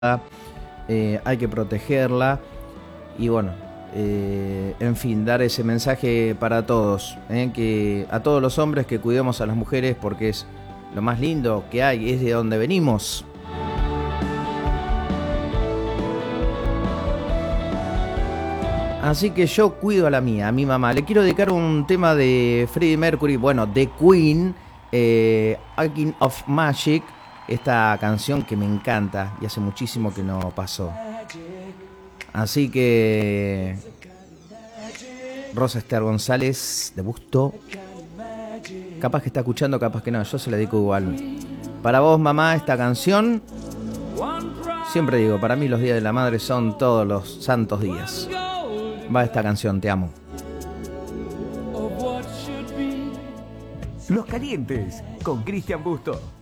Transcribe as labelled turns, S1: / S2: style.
S1: hay que protegerla y bueno, en fin, dar ese mensaje para todos, que a todos los hombres que cuidemos a las mujeres porque es lo más lindo que hay, es de donde venimos. Así que yo cuido a la mía, a mi mamá. Le quiero dedicar un tema de Freddie Mercury, bueno, de Queen, Aching of Magic, esta canción que me encanta y hace muchísimo que no pasó. Así que Rosa Esther González, de Busto, capaz que está escuchando, capaz que no, yo se la dedico igual. Para vos, mamá, esta canción, siempre digo, para mí los días de la madre son todos los santos días. Va esta canción, te amo.
S2: Los Calientes, con Cristian Busto.